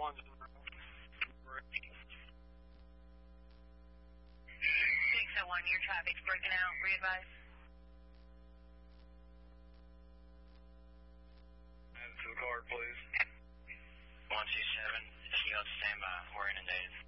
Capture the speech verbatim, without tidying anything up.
one's in the six oh one, your traffic's breaking out. Re-advise. Add to the card, please. one two seven, if you got standby, we're inundated.